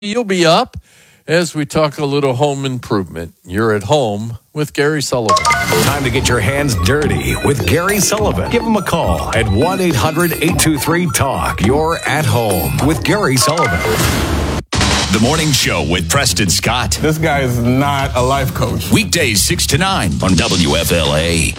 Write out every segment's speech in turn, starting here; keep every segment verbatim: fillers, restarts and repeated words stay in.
You'll be up as we talk a little home improvement. You're at home with Gary Sullivan. Time to get your hands dirty with Gary Sullivan. Give him a call at one eight hundred eight two three talk. You're at home with Gary Sullivan. The Morning Show with Preston Scott. This guy is not a life coach. Weekdays six to nine on W F L A.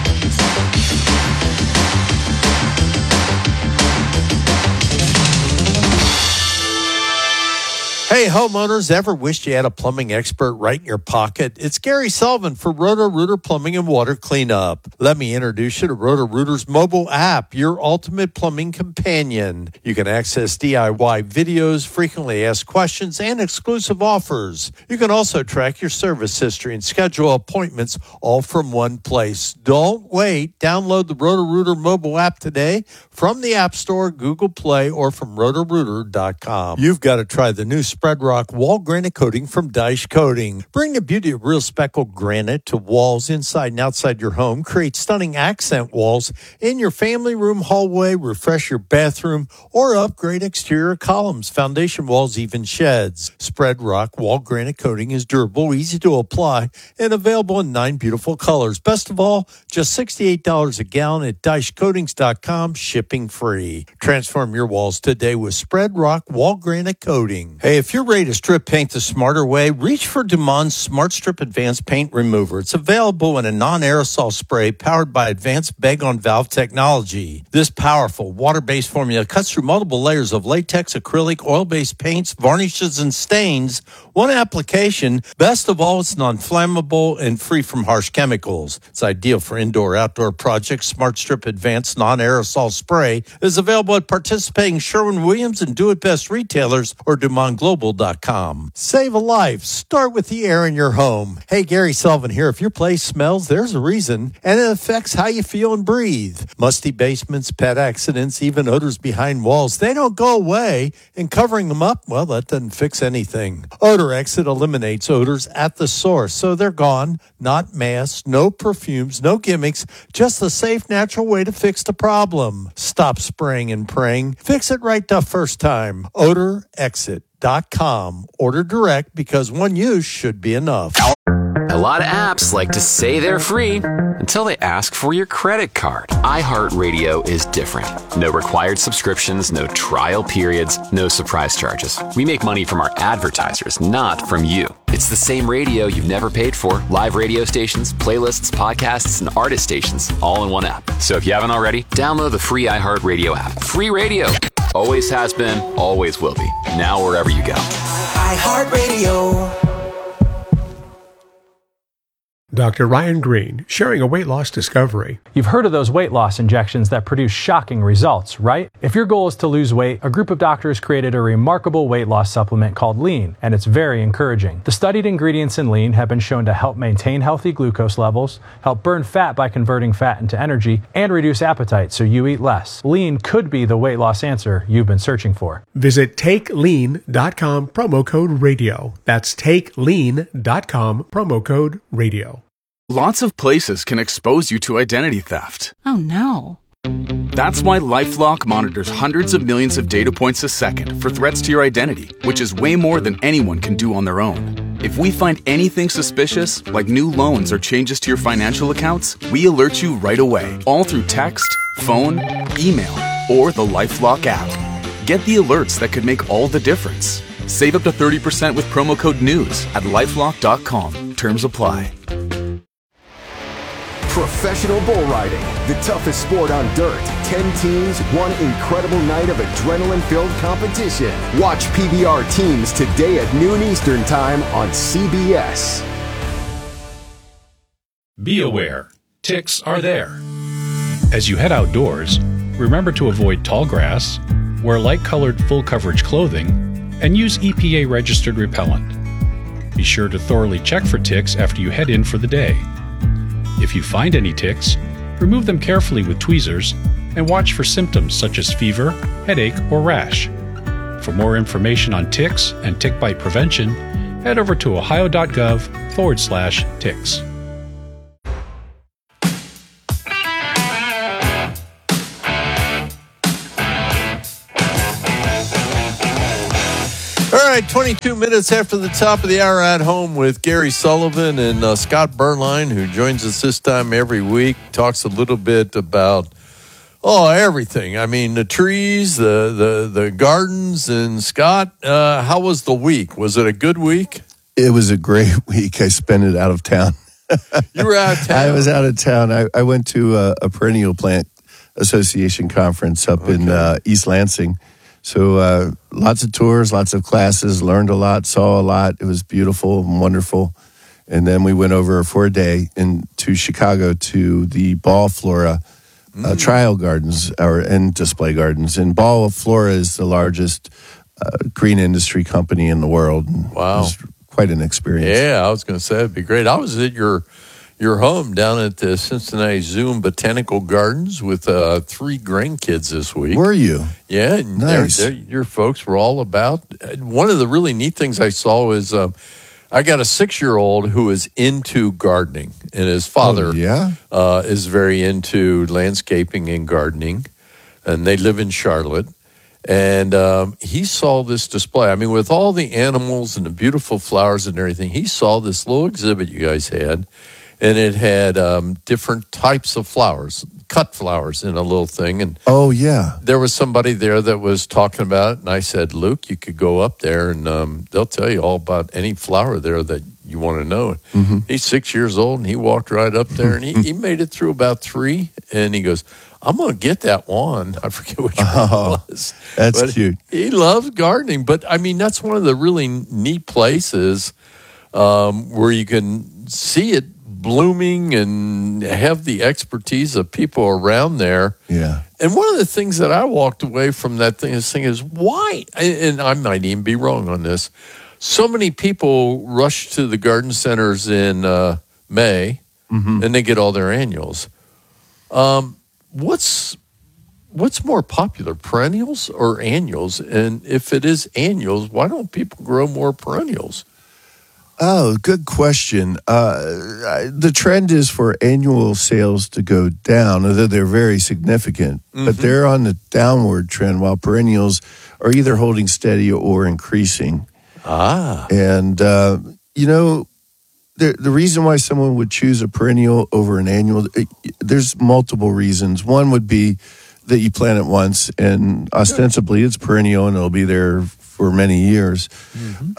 Hey, homeowners, ever wished you had a plumbing expert right in your pocket? It's Gary Sullivan for Roto-Rooter Plumbing and Water Cleanup. Let me introduce you to Roto-Rooter's mobile app, your ultimate plumbing companion. You can access D I Y videos, frequently asked questions, and exclusive offers. You can also track your service history and schedule appointments all from one place. Don't wait. Download the Roto-Rooter mobile app today from the App Store, Google Play, or from roto rooter dot com. You've got to try the new Spread Rock wall granite coating from Dyche Coating. Bring the beauty of real speckled granite to walls inside and outside your home. Create stunning accent walls in your family room, hallway, refresh your bathroom, or upgrade exterior columns, foundation walls, even sheds. Spread Rock wall granite coating is durable, easy to apply, and available in nine beautiful colors. Best of all, just sixty-eight dollars a gallon at dyche coatings dot com, shipping free. Transform your walls today with Spread Rock wall granite coating. Hey, if you're ready to strip paint the smarter way, reach for Dumond's Smart Strip Advanced Paint Remover. It's available in a non-aerosol spray powered by advanced bag-on-valve technology. This powerful water-based formula cuts through multiple layers of latex, acrylic, oil-based paints, varnishes, and stains. One application. Best of all, it's non-flammable and free from harsh chemicals. It's ideal for indoor-outdoor projects. Smart Strip Advanced Non-Aerosol Spray is available at participating Sherwin-Williams and Do It Best retailers or Dumond Global dot com. Save a life. Start with the air in your home. Hey, Gary Sullivan here. If your place smells, there's a reason, and it affects how you feel and breathe. Musty basements, pet accidents, even odors behind walls, they don't go away, and covering them up, well, that doesn't fix anything. Odor Exit eliminates odors at the source, so they're gone. Not masks, no perfumes, no gimmicks, just a safe, natural way to fix the problem. Stop spraying and praying. Fix it right the first time. Odor Exit. Dot com. Order direct because one use should be enough. A lot of apps like to say they're free until they ask for your credit card. iHeartRadio is different. No required subscriptions, no trial periods, no surprise charges. We make money from our advertisers, not from you. It's the same radio you've never paid for. Live radio stations, playlists, podcasts, and artist stations all in one app. So if you haven't already, download the free iHeartRadio app. Free radio. Always has been, always will be. Now wherever you go. iHeartRadio. Doctor Ryan Green, sharing a weight loss discovery. You've heard of those weight loss injections that produce shocking results, right? If your goal is to lose weight, a group of doctors created a remarkable weight loss supplement called Lean, and it's very encouraging. The studied ingredients in Lean have been shown to help maintain healthy glucose levels, help burn fat by converting fat into energy, and reduce appetite so you eat less. Lean could be the weight loss answer you've been searching for. Visit take lean dot com, promo code radio. That's take lean dot com, promo code radio. Lots of places can expose you to identity theft. Oh, no. That's why LifeLock monitors hundreds of millions of data points a second for threats to your identity, which is way more than anyone can do on their own. If we find anything suspicious, like new loans or changes to your financial accounts, we alert you right away, all through text, phone, email, or the LifeLock app. Get the alerts that could make all the difference. Save up to thirty percent with promo code NEWS at lifelock dot com. Terms apply. Professional bull riding, the toughest sport on dirt. Ten teams, one incredible night of adrenaline-filled competition. Watch P B R teams today at noon Eastern Time on C B S. Be aware, ticks are there. As you head outdoors, remember to avoid tall grass, wear light-colored full-coverage clothing, and use E P A-registered repellent. Be sure to thoroughly check for ticks after you head in for the day. If you find any ticks, remove them carefully with tweezers and watch for symptoms such as fever, headache, or rash. For more information on ticks and tick bite prevention, head over to ohio.gov forward slash ticks. All right, twenty-two minutes after the top of the hour, at home with Gary Sullivan and uh, Scott Bernlein, who joins us this time every week, talks a little bit about, oh, everything. I mean, the trees, the the, the gardens. And Scott, uh, how was the week? Was it a good week? It was a great week. I spent it out of town. You were out of town? I was out of town. I, I went to a, a perennial plant association conference up okay. in uh, East Lansing. So uh, lots of tours, lots of classes, learned a lot, saw a lot. It was beautiful and wonderful. And then we went over for a day into Chicago to the Ball Flora uh, mm. trial gardens or and display gardens. And Ball Flora is the largest uh, green industry company in the world. Wow. It was quite an experience. Yeah, I was going to say it'd be great. I was at your your home down at the Cincinnati Zoo and Botanical Gardens with uh, three grandkids this week. Were you? Yeah. And nice. They're, they're, your folks were all about. One of the really neat things I saw was uh, I got a six-year-old who is into gardening, and his father oh, yeah? uh, is very into landscaping and gardening, and they live in Charlotte. And um, he saw this display. I mean, with all the animals and the beautiful flowers and everything, he saw this little exhibit you guys had. And it had um, different types of flowers, cut flowers in a little thing. And oh, yeah. There was somebody there that was talking about it. And I said, Luke, you could go up there and um, they'll tell you all about any flower there that you want to know. Mm-hmm. He's six years old and he walked right up there and he, he made it through about three. And he goes, I'm going to get that one. I forget which oh, one it was. That's but cute. He loves gardening. But, I mean, that's one of the really neat places um, where you can see it blooming and have the expertise of people around there. Yeah. And one of the things that I walked away from that thing is thing is why, and I might even be wrong on this, so many people rush to the garden centers in uh, May mm-hmm. and they get all their annuals. Um, what's what's more popular, perennials or annuals? And if it is annuals, why don't people grow more perennials? Oh, good question. Uh, the trend is for annual sales to go down, although they're very significant. Mm-hmm. But they're on the downward trend, while perennials are either holding steady or increasing. Ah. And, uh, you know, the, the reason why someone would choose a perennial over an annual, it, there's multiple reasons. One would be that you plant it once, and ostensibly it's perennial, and it'll be there for many years. Mm-hmm.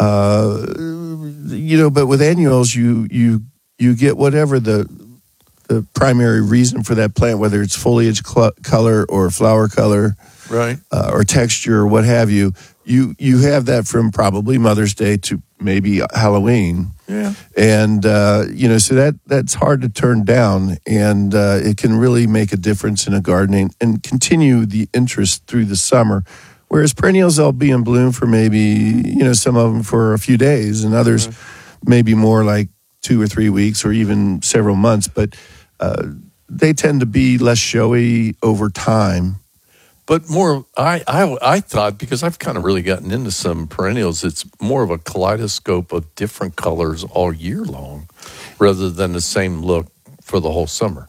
Uh, you know, but with annuals, you you you get whatever the the primary reason for that plant, whether it's foliage cl- color or flower color, right, uh, or texture or what have you. You you have that from probably Mother's Day to maybe Halloween. Yeah, and uh, you know, so that that's hard to turn down, and uh, it can really make a difference in a gardening and continue the interest through the summer. Whereas perennials, they'll be in bloom for maybe, you know, some of them for a few days, and others mm-hmm. maybe more like two or three weeks or even several months. But uh, they tend to be less showy over time. But more, I, I, I thought, because I've kind of really gotten into some perennials, it's more of a kaleidoscope of different colors all year long rather than the same look for the whole summer.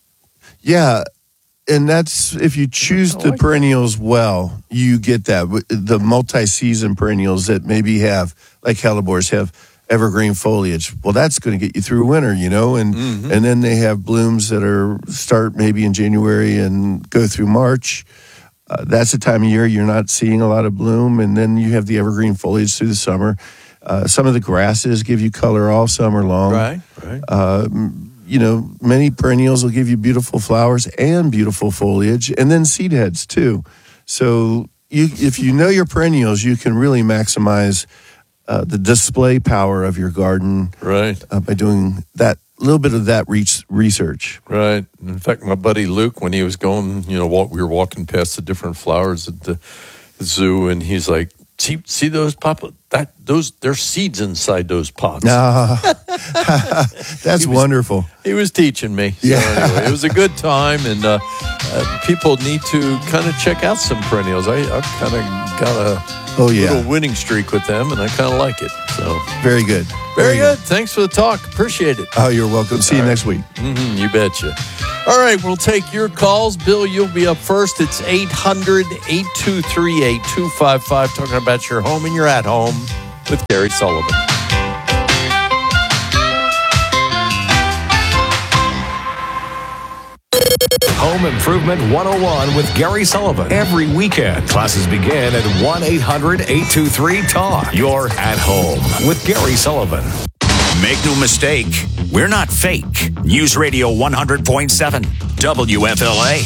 Yeah. And that's, if you choose the like perennials that. well, you get that. The multi-season perennials that maybe have, like hellebores, have evergreen foliage. Well, that's going to get you through winter, you know, and mm-hmm. and then they have blooms that are start maybe in January and go through March. Uh, that's the time of year you're not seeing a lot of bloom, and then you have the evergreen foliage through the summer. Uh, some of the grasses give you color all summer long. Right, right. Uh, you know, many perennials will give you beautiful flowers and beautiful foliage, and then seed heads too. So you, if you know your perennials, you can really maximize uh, the display power of your garden, right, uh, by doing that little bit of that re- research. Right. In fact, my buddy Luke, when he was going, you know, walk, we were walking past the different flowers at the zoo, and he's like, See, see those pop that those there's seeds inside those pots. Ah, that's he was, wonderful. He was teaching me. So yeah, anyway, it was a good time, and uh, uh, people need to kind of check out some perennials. I, I've kind of got a oh yeah little winning streak with them, and I kind of like it. So very good, very, very good. good. Thanks for the talk. Appreciate it. Oh, you're welcome. See All you right. next week. Mm-hmm, you betcha. All right, we'll take your calls. Bill, you'll be up first. It's eight hundred, eight two three, eight two five five, talking about your home and your at home with Gary Sullivan. Home Improvement one oh one with Gary Sullivan. Every weekend, classes begin at one eight hundred, eight two three, talk. You're at home with Gary Sullivan. Make no mistake, we're not fake. News Radio one hundred point seven, W F L A.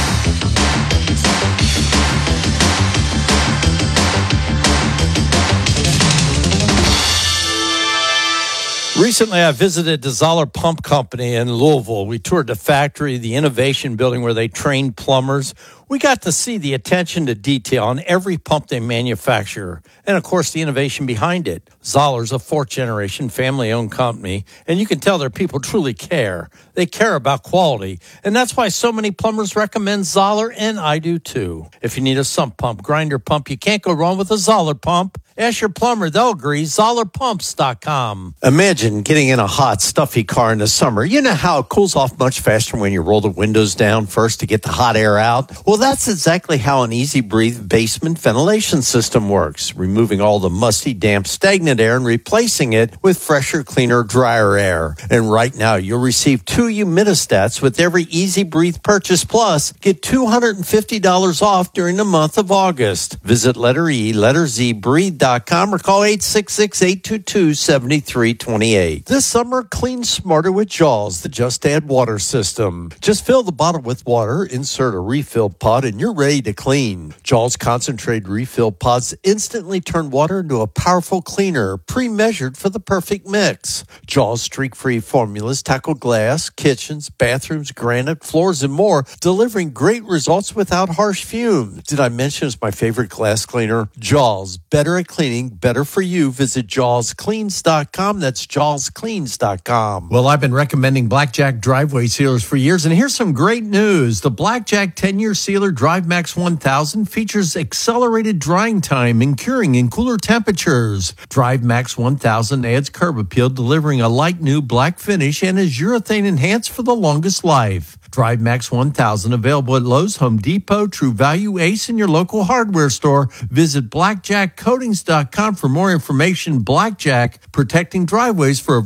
Recently, I visited the Zoller Pump Company in Louisville. We toured the factory, the innovation building where they train plumbers. We got to see the attention to detail on every pump they manufacture, and of course, the innovation behind it. Zoller's a fourth-generation family-owned company, and you can tell their people truly care. They care about quality, and that's why so many plumbers recommend Zoller, and I do too. If you need a sump pump, grinder pump, you can't go wrong with a Zoller pump. Ask your plumber, they'll agree. Zoller Pumps dot com. Imagine getting in a hot, stuffy car in the summer. You know how it cools off much faster when you roll the windows down first to get the hot air out? Well, that's exactly how an Easy Breathe basement ventilation system works, removing all the musty, damp, stagnant air and replacing it with fresher, cleaner, drier air. And right now, you'll receive two humidistats with every Easy Breathe purchase. Plus, get two hundred fifty dollars off during the month of August. Visit letter E, letter Z, breathe dot com or call eight six six, eight two two, seven three two eight. This summer, clean smarter with Jaws, the Just Add Water system. Just fill the bottle with water, insert a refill pod, and you're ready to clean. Jaws concentrated refill pods instantly turn water into a powerful cleaner, pre-measured for the perfect mix. Jaws streak-free formulas tackle glass, kitchens, bathrooms, granite, floors, and more, delivering great results without harsh fumes. Did I mention it's my favorite glass cleaner? Jaws, better at cleaning, better for you. Visit jaws cleans dot com. That's jaws cleans dot com. Well, I've been recommending Blackjack driveway sealers for years, and here's some great news. The Blackjack ten-year sealer DriveMax one thousand features accelerated drying time and curing in cooler temperatures. DriveMax one thousand adds curb appeal, delivering a light new black finish, and is urethane enhanced for the longest life. DriveMax one thousand available at Lowe's, Home Depot, True Value, Ace, and your local hardware store. Visit blackjack coatings dot com for more information. Blackjack, protecting driveways for a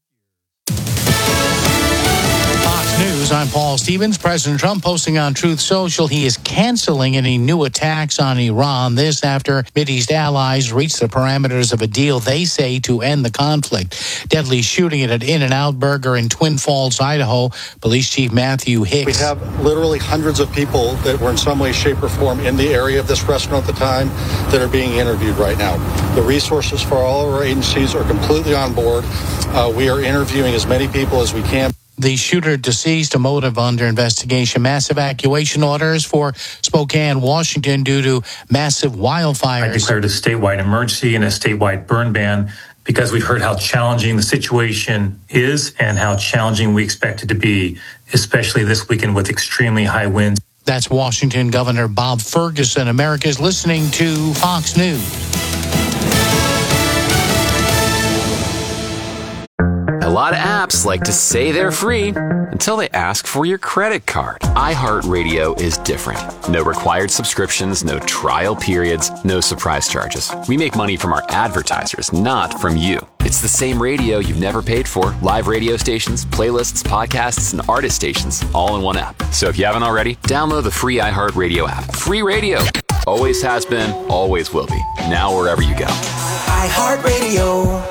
News. I'm Paul Stevens. President Trump posting on Truth Social he is canceling any new attacks on Iran. This after Mideast allies reached the parameters of a deal they say to end the conflict. Deadly shooting at an In-N-Out Burger in Twin Falls, Idaho. Police Chief Matthew Hicks. We have literally hundreds of people that were in some way, shape, or form in the area of this restaurant at the time that are being interviewed right now. The resources for all of our agencies are completely on board. Uh, we are interviewing as many people as we can. The shooter deceased, a motive under investigation. Massive evacuation orders for Spokane, Washington due to massive wildfires. I declared a statewide emergency and a statewide burn ban because we've heard how challenging the situation is and how challenging we expect it to be, especially this weekend with extremely high winds. That's Washington Governor Bob Ferguson. America's listening to Fox News. A lot of apps like to say they're free until they ask for your credit card. iHeartRadio is different. No required subscriptions, no trial periods, no surprise charges. We make money from our advertisers, not from you. It's the same radio you've never paid for. Live radio stations, playlists, podcasts, and artist stations all in one app. So if you haven't already, download the free iHeartRadio app. Free radio. Always has been, always will be. Now wherever you go. iHeartRadio.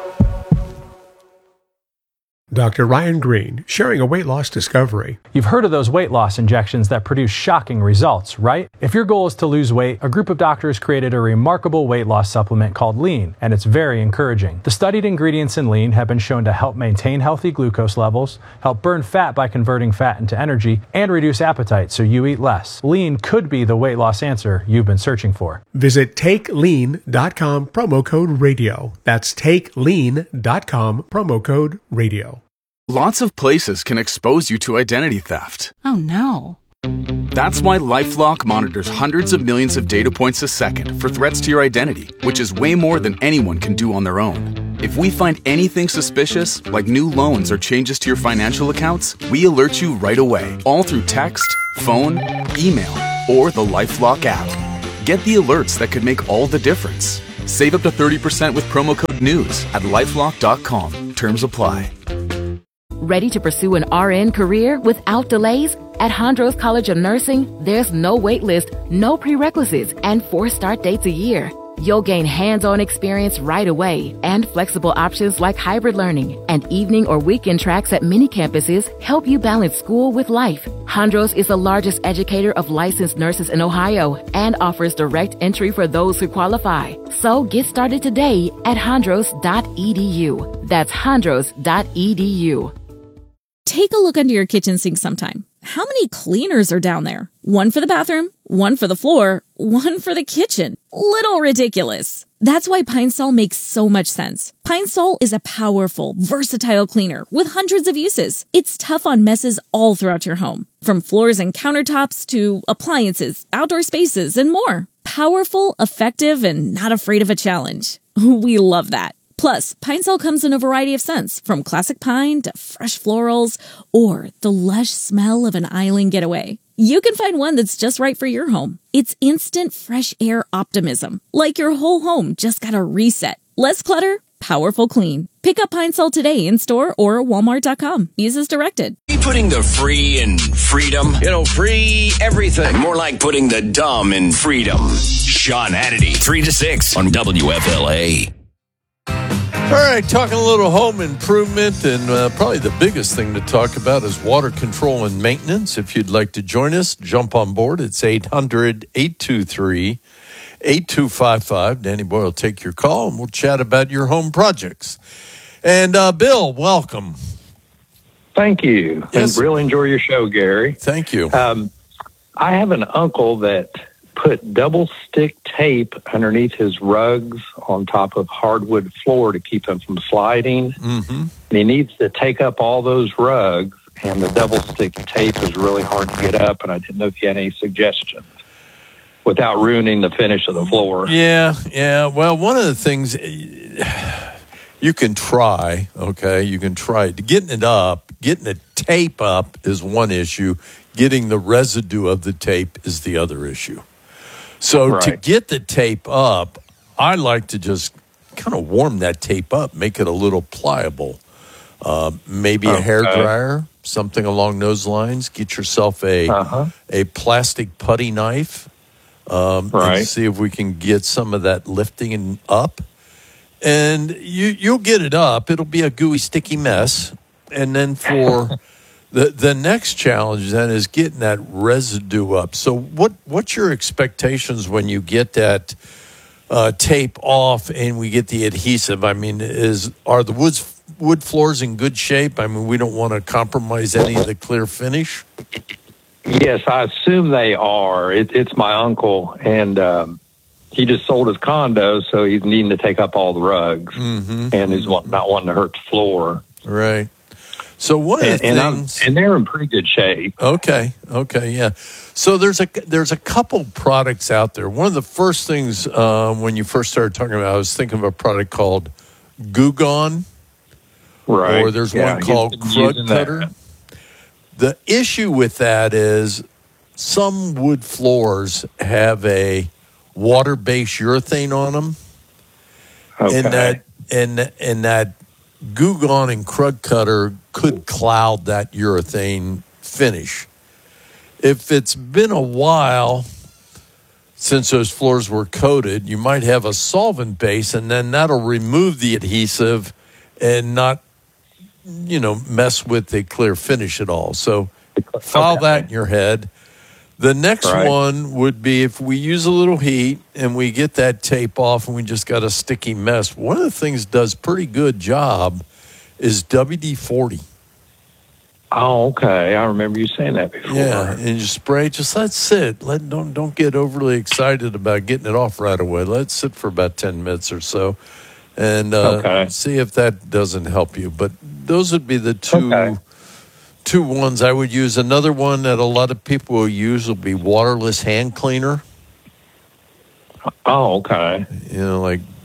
Doctor Ryan Green, sharing a weight loss discovery. You've heard of those weight loss injections that produce shocking results, right? If your goal is to lose weight, a group of doctors created a remarkable weight loss supplement called Lean, and it's very encouraging. The studied ingredients in Lean have been shown to help maintain healthy glucose levels, help burn fat by converting fat into energy, and reduce appetite so you eat less. Lean could be the weight loss answer you've been searching for. Visit take lean dot com, promo code radio. That's take lean dot com, promo code radio. Lots of places can expose you to identity theft. Oh no. That's why LifeLock monitors hundreds of millions of data points a second for threats to your identity, which is way more than anyone can do on their own. If we find anything suspicious, like new loans or changes to your financial accounts, we alert you right away, all through text, phone, email, or the LifeLock app. Get the alerts that could make all the difference. Save up to thirty percent with promo code NEWS at lifelock dot com. Terms apply. Ready to pursue an R N career without delays? At Hondros College of Nursing, there's no wait list, no prerequisites, and four start dates a year. You'll gain hands-on experience right away and flexible options like hybrid learning and evening or weekend tracks at many campuses help you balance school with life. Hondros is the largest educator of licensed nurses in Ohio and offers direct entry for those who qualify. So get started today at hondros dot e d u. That's hondros dot e d u. Take a look under your kitchen sink sometime. How many cleaners are down there? One for the bathroom, one for the floor, one for the kitchen. Little ridiculous. That's why Pine Sol makes so much sense. Pine Sol is a powerful, versatile cleaner with hundreds of uses. It's tough on messes all throughout your home, from floors and countertops to appliances, outdoor spaces, and more. Powerful, effective, and not afraid of a challenge. We love that. Plus, Pine Sol comes in a variety of scents, from classic pine to fresh florals or the lush smell of an island getaway. You can find one that's just right for your home. It's instant fresh air optimism, like your whole home just got a reset. Less clutter, powerful clean. Pick up Pine Sol today in store or walmart dot com. Use as directed. Putting the free in freedom. You know, free everything. More like putting the dumb in freedom. Sean Hannity, three to six on W F L A. All right, talking a little home improvement, and uh, probably the biggest thing to talk about is water control and maintenance. If you'd like to join us, jump on board. It's eight hundred, eight two three, eight two five five. Danny Boyle will take your call, and we'll chat about your home projects. And uh, Bill, welcome. Thank you. Yes. And really enjoy your show, Gary. Thank you. Um, I have an uncle that put double stick tape underneath his rugs on top of hardwood floor to keep them from sliding. Mm-hmm. And he needs to take up all those rugs, and the double stick tape is really hard to get up, and I didn't know if you had any suggestions without ruining the finish of the floor. Yeah, yeah. Well, one of the things you can try, okay, you can try getting it up, getting the tape up is one issue. Getting the residue of the tape is the other issue. So right. to get the tape up, I like to just kind of warm that tape up, make it a little pliable. Uh, maybe okay. a hairdryer, something along those lines. Get yourself a uh-huh. a plastic putty knife, um, right. and see if we can get some of that lifting up. And you you'll get it up. It'll be a gooey, sticky mess. And then for The the next challenge then is getting that residue up. So what what's your expectations when you get that uh, tape off and we get the adhesive? I mean, is are the woods wood floors in good shape? I mean, we don't want to compromise any of the clear finish. Yes, I assume they are. It, it's my uncle, and um, he just sold his condo, so he's needing to take up all the rugs, mm-hmm. and he's want, not wanting to hurt the floor. Right. So one of the and, things, and, and they're in pretty good shape. Okay, okay, yeah. So there's a there's a couple products out there. One of the first things um, when you first started talking about, I was thinking of a product called Goo Gone, right? Or there's yeah, one called Crud Cutter. That. The issue with that is some wood floors have a water-based urethane on them, okay. and that and and that Goo Gone and Crud Cutter could cloud that urethane finish. If it's been a while since those floors were coated, you might have a solvent base, and then that'll remove the adhesive and not, you know, mess with the clear finish at all. So file okay. that in your head. The next right. one would be if we use a little heat and we get that tape off and we just got a sticky mess. One of the things that does pretty good job is W D forty. Oh, okay. I remember you saying that before. Yeah, and you spray it, just let it sit. Let don't don't get overly excited about getting it off right away. Let it sit for about ten minutes or so, and uh, okay. see if that doesn't help you. But those would be the two okay. two ones I would use. Another one that a lot of people will use will be waterless hand cleaner. Oh, okay. You know, like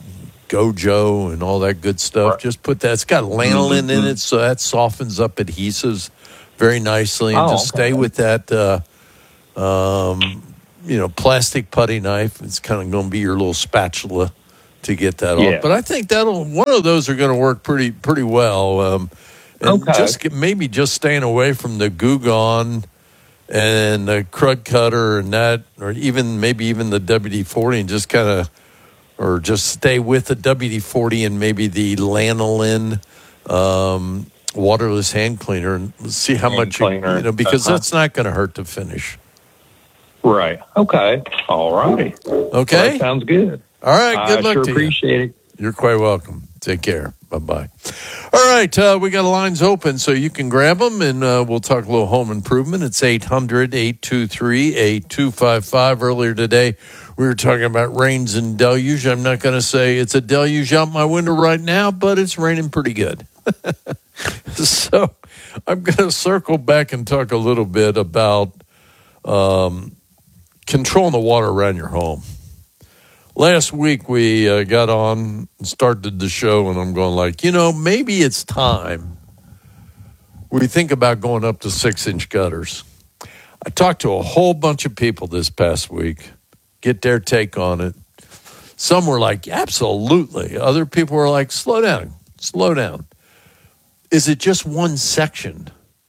Gojo and all that good stuff. Right. Just put that. It's got lanolin mm-hmm. in it, so that softens up adhesives very nicely. And oh, just okay. stay with that, uh, um, you know, plastic putty knife. It's kind of going to be your little spatula to get that yeah. off. But I think that'll one of those are going to work pretty pretty well. Um, and okay. just get, maybe just staying away from the Goo Gone and the Krud Kutter and that, or even maybe even the W D forty, and just kind of, or just stay with the W D forty and maybe the lanolin um, waterless hand cleaner, and see how hand much you, you know, because uh-huh. that's not going to hurt to finish. Right. Okay. All righty. Okay. Well, that sounds good. All right. Good I luck sure to appreciate you. it. You're quite welcome. Take care. Bye-bye. All right, uh, we got lines open, so you can grab them, and uh, we'll talk a little home improvement. It's eight hundred, eight two three, eight two five five. Earlier today, we were talking about rains and deluge. I'm not going to say it's a deluge out my window right now, but it's raining pretty good. So I'm going to circle back and talk a little bit about um, controlling the water around your home. Last week, we uh, got on and started the show, and I'm going like, you know, maybe it's time we think about going up to six-inch gutters. I talked to a whole bunch of people this past week, get their take on it. Some were like, absolutely. Other people were like, slow down, slow down. Is it just one section?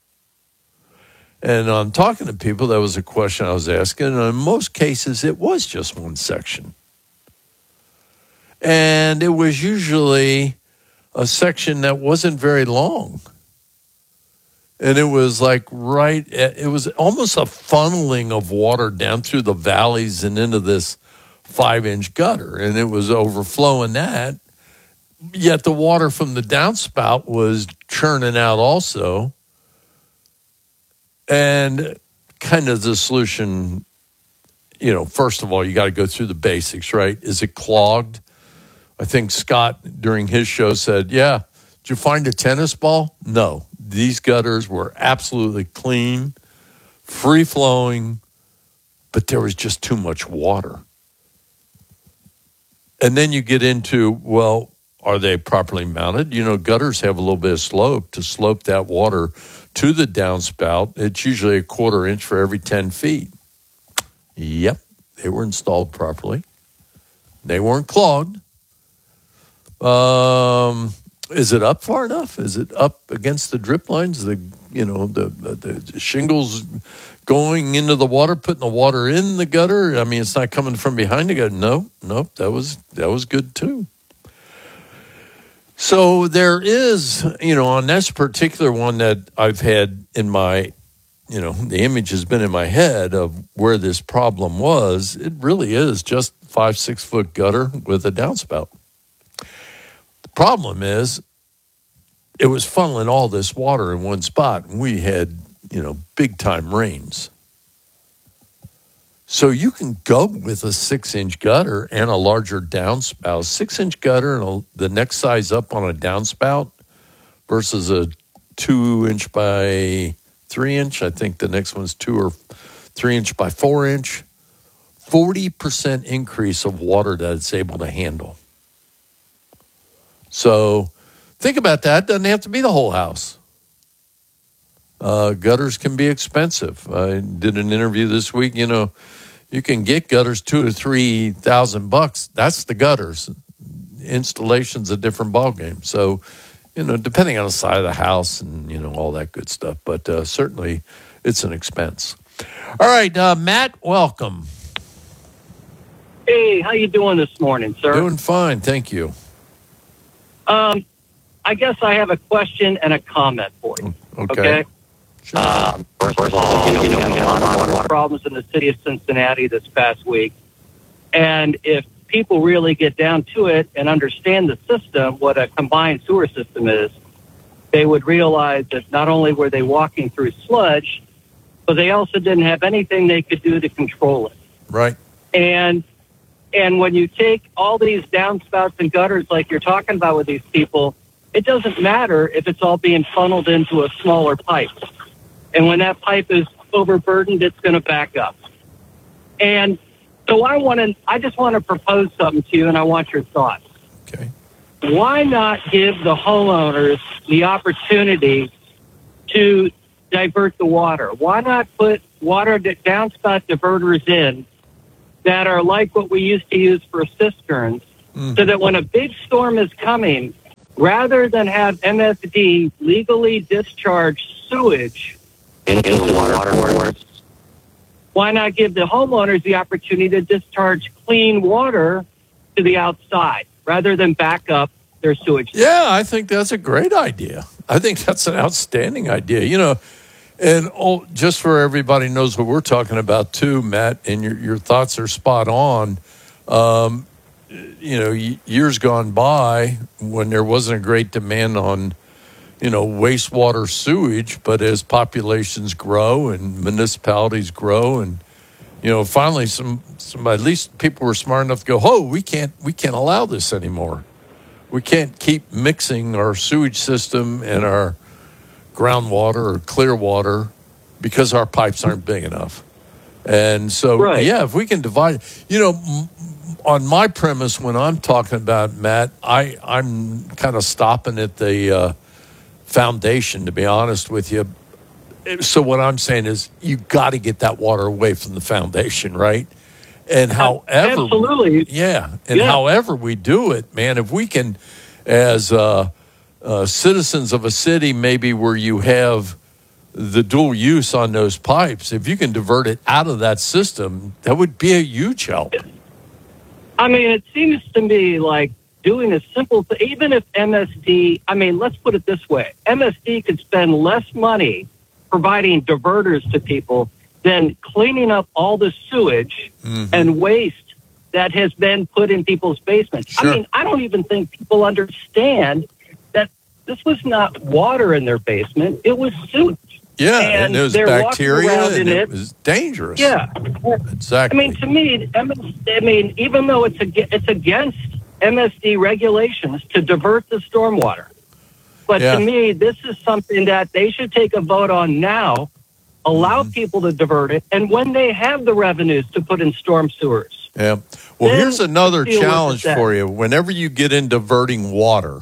And I'm talking to people, that was a question I was asking, and in most cases, it was just one section. And it was usually a section that wasn't very long. And it was like right, it was almost a funneling of water down through the valleys and into this five-inch gutter. And it was overflowing that. Yet the water from the downspout was churning out also. And kind of the solution, you know, first of all, you got to go through the basics, right? Is it clogged? I think Scott, during his show, said, yeah, did you find a tennis ball? No. These gutters were absolutely clean, free-flowing, but there was just too much water. And then you get into, well, are they properly mounted? You know, gutters have a little bit of slope to slope that water to the downspout. It's usually a quarter inch for every ten feet. Yep, they were installed properly. They weren't clogged. Um, is it up far enough? Is it up against the drip lines? The you know the, the shingles going into the water, putting the water in the gutter. I mean, it's not coming from behind the gutter. No, no, that was that was good too. So there is, you know, on this particular one that I've had in my, you know, the image has been in my head of where this problem was. It really is just five, six foot gutter with a downspout. Problem is, it was funneling all this water in one spot, and we had, you know, big-time rains. So you can go with a six-inch gutter and a larger downspout. Six-inch gutter and a, the next size up on a downspout versus a two-inch by three-inch. I think the next one's two or three-inch by four-inch. forty percent increase of water that it's able to handle. So think about that. It doesn't have to be the whole house. Uh, gutters can be expensive. I did an interview this week. You know, you can get gutters two to three thousand bucks. That's the gutters. Installation's a different ballgame. So, you know, depending on the side of the house and, you know, all that good stuff. But uh, certainly it's an expense. All right, uh, Matt, welcome. Hey, how you doing this morning, sir? Doing fine, thank you. Um, I guess I have a question and a comment for you. Okay. Okay. Sure. Um, first of all, you know, we had a lot of water problems in the city of Cincinnati this past week. And if people really get down to it and understand the system, what a combined sewer system is, they would realize that not only were they walking through sludge, but they also didn't have anything they could do to control it. Right. And And when you take all these downspouts and gutters like you're talking about with these people, it doesn't matter if it's all being funneled into a smaller pipe. And when that pipe is overburdened, it's going to back up. And so I want to, I just want to propose something to you, and I want your thoughts. Okay. why not give the homeowners the opportunity to divert the water? Why not put water downspout diverters in that are like what we used to use for cisterns, mm. so that when a big storm is coming, rather than have M S D legally discharge sewage into the water, why not give the homeowners the opportunity to discharge clean water to the outside rather than back up their sewage? Yeah, I think that's a great idea. I think that's an outstanding idea. You know, and oh, just for everybody knows what we're talking about too, Matt, and your your thoughts are spot on. Um, you know, years gone by when there wasn't a great demand on, you know, wastewater sewage, but as populations grow and municipalities grow, and you know, finally some some at least people were smart enough to go, oh, we can't we can't allow this anymore. We can't keep mixing our sewage system and our groundwater or clear water because our pipes aren't big enough. And so, right. yeah, if we can divide, you know, m- on my premise when I'm talking about, Matt, I, I'm kind of stopping at the uh, foundation, to be honest with you. So what I'm saying is you got to get that water away from the foundation, right? And however, absolutely, yeah, and yeah. however we do it, man, if we can, as uh, uh, citizens of a city, maybe where you have the dual use on those pipes, if you can divert it out of that system, that would be a huge help. I mean, it seems to me like doing a simple thing, even if M S D, I mean, let's put it this way, M S D could spend less money providing diverters to people than cleaning up all the sewage mm-hmm. and waste that has been put in people's basements. Sure. I mean, I don't even think people understand that this was not water in their basement. It was sewage. Yeah, and, and there was bacteria, and it, it was dangerous. Yeah. Exactly. I mean, to me, I mean, even though it's a, it's against M S D regulations to divert the stormwater, but yeah. to me, this is something that they should take a vote on now, allow mm-hmm. people to divert it, and when they have the revenues to put in storm sewers. Yeah. Well, here's another challenge for you. Whenever you get into diverting water,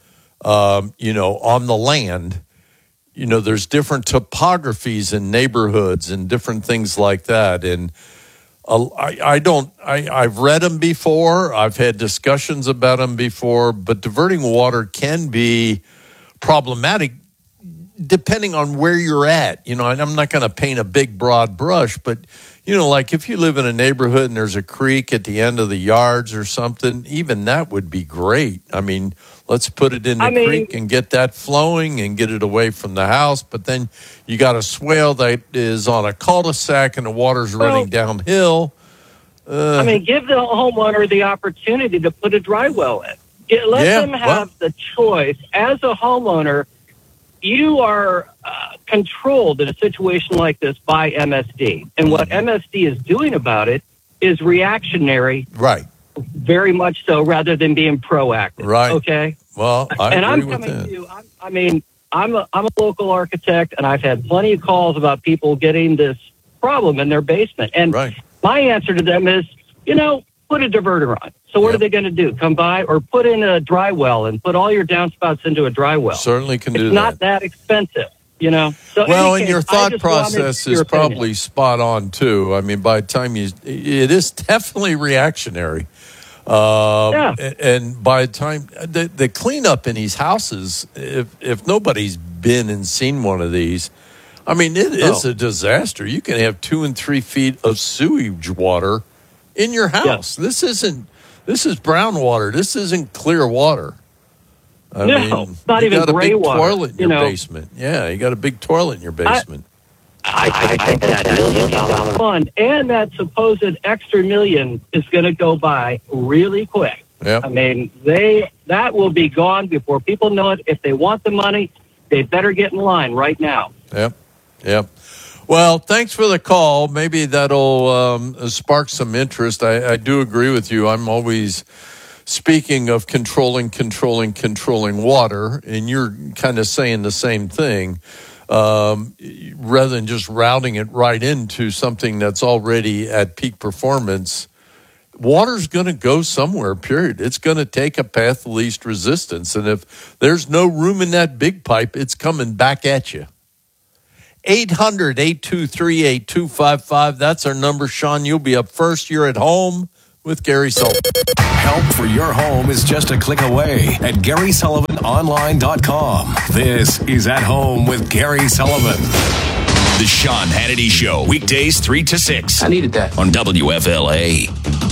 um, you know, on the land, you know, there's different topographies in neighborhoods and different things like that. And uh, I, I don't, I, I've read them before. I've had discussions about them before, but diverting water can be problematic depending on where you're at. You know, and I'm not going to paint a big, broad brush, but, you know, like if you live in a neighborhood and there's a creek at the end of the yards or something, even that would be great. I mean, let's put it in the I mean, creek and get that flowing and get it away from the house. But then you got a swale that is on a cul-de-sac and the water's well, running downhill. Uh, I mean, give the homeowner the opportunity to put a dry well in. Get, let yeah, them have well, the choice. As a homeowner, you are uh, controlled in a situation like this by M S D. And what M S D is doing about it is reactionary. Right. Very much so, rather than being proactive. Right. Okay. Well, I and agree I'm with coming that. to you. I'm, I mean, I'm a, I'm a local architect, and I've had plenty of calls about people getting this problem in their basement. And right. my answer to them is, you know, put a diverter on. So what yep. are they going to do? Come by or put in a dry well and put all your downspouts into a dry well. Certainly can it's do that. It's not that expensive. You know, so well, and case, your thought process is probably spot on too. I mean, by the time you, it is definitely reactionary. Uh, yeah. And by the time the, the cleanup in these houses, if if nobody's been and seen one of these, I mean, it oh. is a disaster. You can have two and three feet of sewage water in your house. Yeah. This isn't. This is brown water. This isn't clear water. I no, mean, not you even got a gray big water. Toilet in you your know. basement. Yeah, you got a big toilet in your basement. I, I, I think that million dollar fund and that supposed extra million is going to go by really quick. Yep. I mean, they that will be gone before people know it. If they want the money, they better get in line right now. Yep, yep. Well, thanks for the call. Maybe that'll um, spark some interest. I, I do agree with you. I'm always speaking of controlling, controlling, controlling water, and you're kind of saying the same thing, um, rather than just routing it right into something that's already at peak performance. water's going to go somewhere, period. It's going to take a path of least resistance. And if there's no room in that big pipe, it's coming back at you. eight hundred, eight two three, eight two five five. That's our number, Sean. You'll be up first. You're at home with Gary Sullivan. Help for your home is just a click away at Gary Sullivan Online dot com. This is At Home with Gary Sullivan. The Sean Hannity Show, weekdays three to six. I needed that. On W F L A.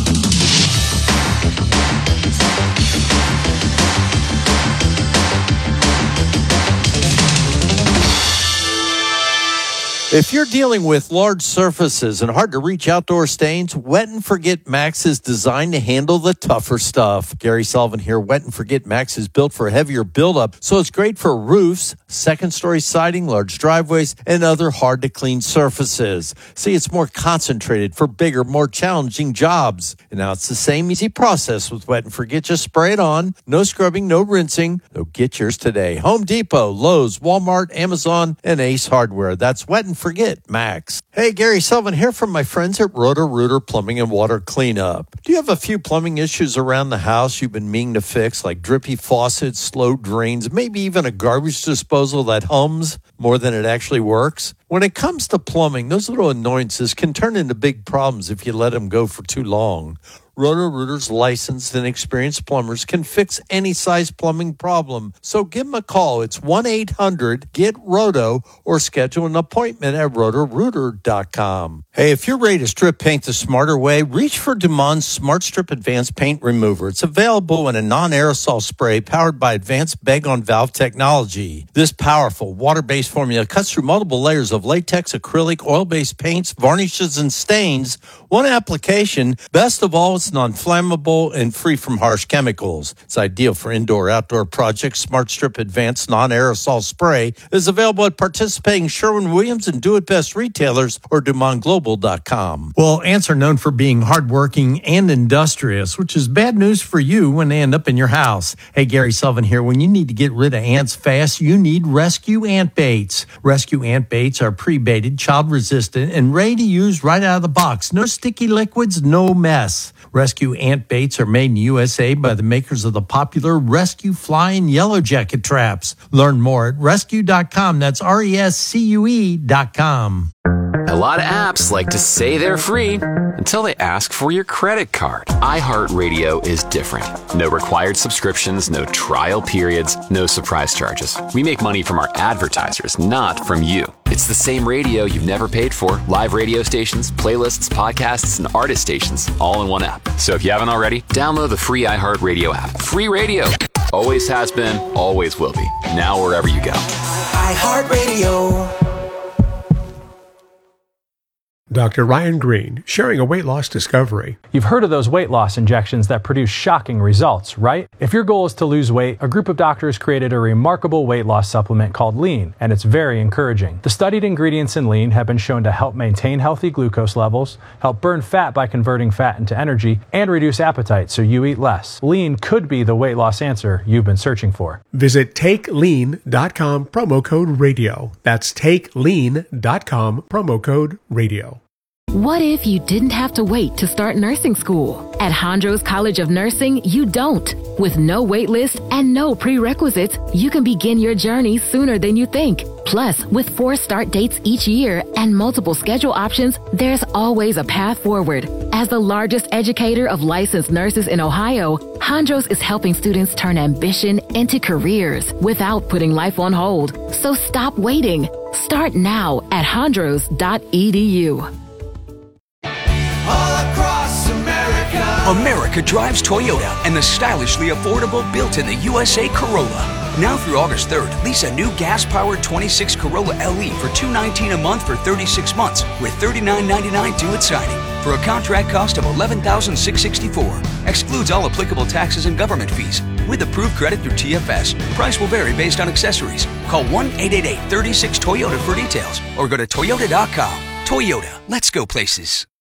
If you're dealing with large surfaces and hard-to-reach outdoor stains, Wet and Forget Max is designed to handle the tougher stuff. Gary Sullivan here. Wet and Forget Max is built for heavier buildup, so it's great for roofs, second-story siding, large driveways, and other hard-to-clean surfaces. See, it's more concentrated for bigger, more challenging jobs. And now it's the same easy process with Wet and Forget. Just spray it on. No scrubbing, no rinsing. So get yours today. Home Depot, Lowe's, Walmart, Amazon, and Ace Hardware. That's Wet and Forget Max. Hey, Gary Sullivan here from my friends at Roto-Rooter Plumbing and Water Cleanup. Do you have a few plumbing issues around the house you've been meaning to fix, like drippy faucets, slow drains, maybe even a garbage disposal that hums more than it actually works? When it comes to plumbing, those little annoyances can turn into big problems if you let them go for too long. Roto-Rooter's licensed and experienced plumbers can fix any size plumbing problem. So give them a call. It's one eight hundred get roto or schedule an appointment at roto rooter dot com. Hey, if you're ready to strip paint the smarter way, reach for Dumond's Smart Strip Advanced Paint Remover. It's available in a non-aerosol spray powered by advanced bag-on-valve technology. This powerful water-based formula cuts through multiple layers of latex, acrylic, oil-based paints, varnishes, and stains. One application. Best of all, it's non-flammable and free from harsh chemicals. It's ideal for indoor-outdoor projects. Smart Strip Advanced Non-Aerosol Spray is available at participating Sherwin-Williams and Do It Best retailers or Dumont Global dot com. Well, ants are known for being hardworking and industrious, which is bad news for you when they end up in your house. Hey, Gary Sullivan here. When you need to get rid of ants fast, you need Rescue Ant Baits. Rescue Ant Baits are pre-baited, child-resistant, and ready to use right out of the box. No sticky liquids, no mess. Rescue Ant Baits are made in the U S A by the makers of the popular Rescue Fly and Yellow Jacket traps. Learn more at rescue dot com. That's R E S C U E dot com. A lot of apps like to say they're free until they ask for your credit card. iHeartRadio is different. No required subscriptions, no trial periods, no surprise charges. We make money from our advertisers, not from you. It's the same radio you've never paid for. Live radio stations, playlists, podcasts, and artist stations, all in one app. So if you haven't already, download the free iHeartRadio app. Free radio. Always has been, always will be. Now wherever you go. iHeartRadio. Doctor Ryan Green, sharing a weight loss discovery. You've heard of those weight loss injections that produce shocking results, right? If your goal is to lose weight, a group of doctors created a remarkable weight loss supplement called Lean, and it's very encouraging. The studied ingredients in Lean have been shown to help maintain healthy glucose levels, help burn fat by converting fat into energy, and reduce appetite so you eat less. Lean could be the weight loss answer you've been searching for. Visit take lean dot com, promo code radio. That's take lean dot com, promo code radio. What if you didn't have to wait to start nursing school? At Hondros College of Nursing, you don't. With no wait list and no prerequisites, you can begin your journey sooner than you think. Plus, with four start dates each year and multiple schedule options, there's always a path forward. As the largest educator of licensed nurses in Ohio, Hondros is helping students turn ambition into careers without putting life on hold. So stop waiting. Start now at hondros dot e d u. America drives Toyota and the stylishly affordable built in the U S A Corolla. Now through August third, lease a new gas-powered twenty-six Corolla L E for two hundred nineteen dollars a month for thirty-six months with thirty-nine ninety-nine due at signing for a contract cost of eleven thousand six hundred sixty-four dollars. Excludes all applicable taxes and government fees. With approved credit through T F S, price will vary based on accessories. Call one eight eight eight, three six, Toyota for details or go to toyota dot com. Toyota, let's go places.